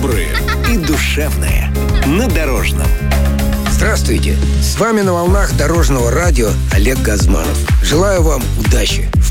доброе и душевное на Дорожном. Здравствуйте! С вами на волнах Дорожного радио Олег Газманов. Желаю вам удачи